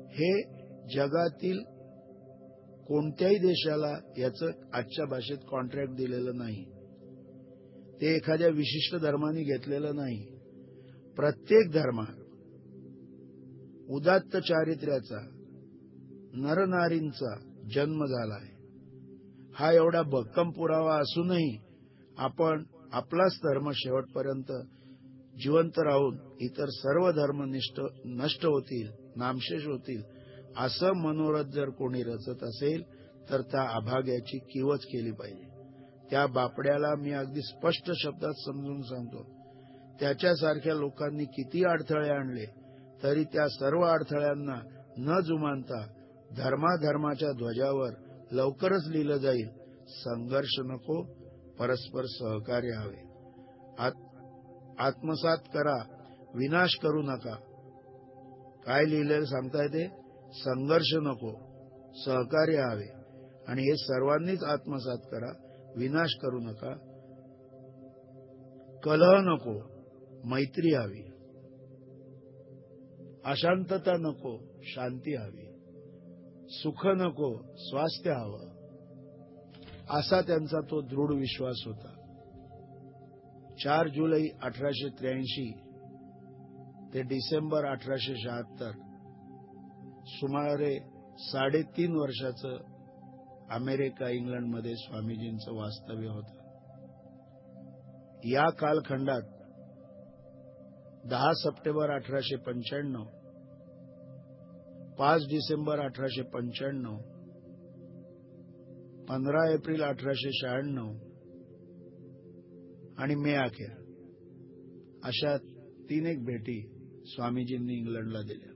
हे जगातील कोणत्याही देशाला याचं आजच्या भाषेत कॉन्ट्रॅक्ट दिलेलं नाही. ते एखाद्या विशिष्ट धर्माने घेतलेलं नाही. प्रत्येक धर्मात उदात्त चारित्र्याचा, नरनारींचा जन्म झाला आहे. हा एवढा भक्कम पुरावा असूनही आपण आपलाच धर्म शेवटपर्यंत जिवंत राहून इतर सर्व धर्म नष्ट होतील, नामशेष होतील, असं मनोरथ जर कोणी रचत असेल तर त्या अभाग्याची कीवच केली पाहिजे. त्या बापड्याला मी अगदी स्पष्ट शब्दात समजून सांगतो, त्याच्यासारख्या लोकांनी किती अडथळे आणले तरी त्या सर्व अडथळ्यांना न जुमानता धर्माधर्माच्या ध्वजावर लवकरच लिहिलं जाईल, संघर्ष नको, परस्पर सहकार्य हवे. आत्मसात करा, विनाश करू नका. काय लिहिलेलं सांगता येते? संघर्ष नको, सहकार्य हवे. आणि हे सर्वांनीच आत्मसात करा, विनाश करू नका. कलह नको, मैत्री हवी. अशांतता नको, शांती हवी. सुख नको, स्वास्थ्य हवं. असा त्यांचा तो दृढ विश्वास होता. 4 जुलै 1883 ते डिसेंबर 1876 सुमारे 3.5 वर्षाचं अमेरिका इंग्लंडमध्ये स्वामीजींचं वास्तव्य होतं. या कालखंडात 10 सप्टेंबर 1895, 5 डिसेंबर 1895, 15 एप्रिल 1896 आणि मे अखेर अशा 3 भेटी स्वामीजींनी इंग्लंडला दिल्या.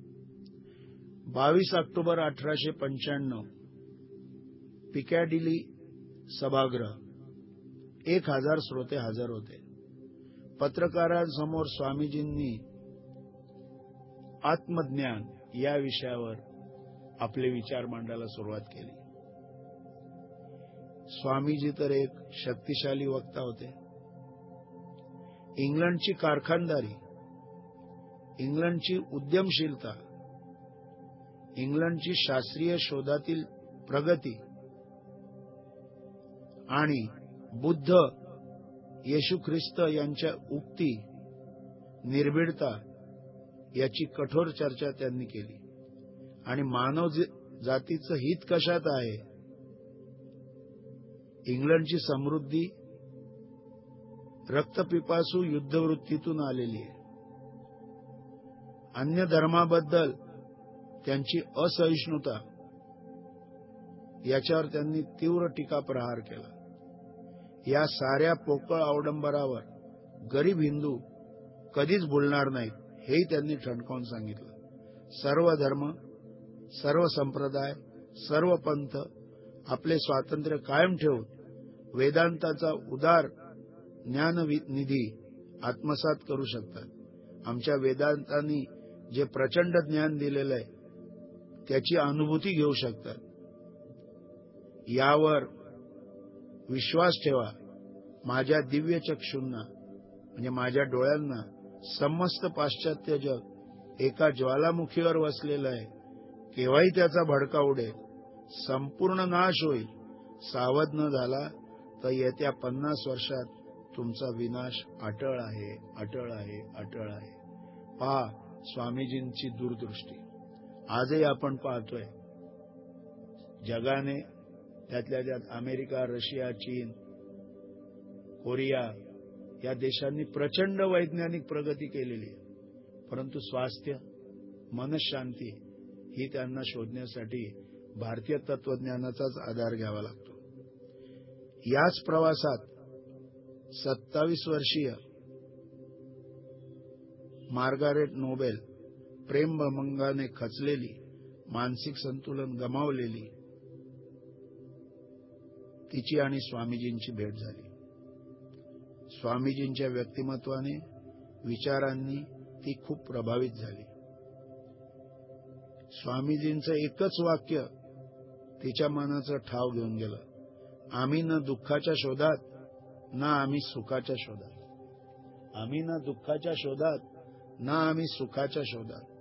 22 ऑक्टोबर 1895 पिकॅडिली सभागृह 1000 श्रोते हजर होते. पत्रकारांसमोर स्वामीजींनी आत्मज्ञान या विषयावर आपले विचार मांडायला सुरुवात केली. स्वामीजी तर एक शक्तिशाली वक्ता होते. इंग्लंडची कारखानदारी, इंग्लंडची उद्यमशीलता, इंग्लंडची शास्त्रीय शोधातील प्रगती आणि बुद्ध, येशू ख्रिस्त यांच्या उक्ती, निर्भीडता याची कठोर चर्चा त्यांनी केली. आणि मानव जातीचं हित कशात आहे? इंग्लंडची समृद्धी रक्तपिपासू युद्धवृत्तीतून आलेली आहे. अन्य धर्माबद्दल त्यांची असहिष्णुता याच्यावर त्यांनी तीव्र टीकाप्रहार केला. या साऱ्या पोकळ अवडंबरावर गरीब हिंदू कधीच बोलणार नाहीत हेही त्यांनी ठणकावून सांगितलं. सर्व धर्म, सर्व संप्रदाय, सर्व पंथ आपले स्वातंत्र्य कायम ठेवून वेदांताचा उदार ज्ञाननिधी आत्मसात करू शकतात. आमच्या वेदांतांनी जे प्रचंड ज्ञान दिलेलं आहे त्याची अनुभूती घेऊ शकतात. यावर विश्वास ठेवा. माझ्या दिव्य चक्षुंना म्हणजे माझ्या डोळ्यांना समस्त पाश्चात्य जग एका ज्वालामुखीवर वसलेलं आहे. केव्हाही त्याचा भडका उडेल, संपूर्ण नाश होईल. सावध न झाला तर येत्या 50 वर्षात तुमचा विनाश अटळ आहे, अटळ आहे, अटळ आहे. पहा स्वामीजींची दूरदृष्टी. आजही आपण पाहतोय जगाने, त्यातल्या त्यात अमेरिका, रशिया, चीन, कोरिया या देशांनी प्रचंड वैज्ञानिक प्रगती केलेली आहे. परंतु स्वास्थ्य, मनशांती ही त्यांना शोधण्यासाठी भारतीय तत्वज्ञानाचाच आधार घ्यावा लागतो. याच प्रवासात 27 वर्षीय मार्गारेट नोबेल प्रेमभंगाने खचलेली, मानसिक संतुलन गमावलेली, तिची आणि स्वामीजींची भेट झाली. स्वामीजींच्या व्यक्तिमत्वाने, विचारांनी ती खूप प्रभावित झाली. स्वामीजींचं एकच वाक्य तिच्या मनाचा ठाव घेऊन गेलं. आम्ही न दुःखाच्या शोधात ना आम्ही सुखाच्या शोधात. आम्ही ना दुःखाच्या शोधात ना आम्ही सुखाच्या शोधात.